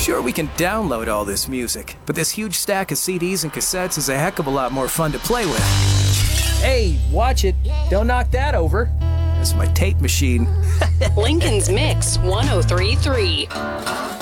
Sure, we can download all this music, but this huge stack of CDs and cassettes is a heck of a lot more fun to play with. Hey, watch it. Don't knock that over. That's my tape machine. Lincoln's Mix 1033.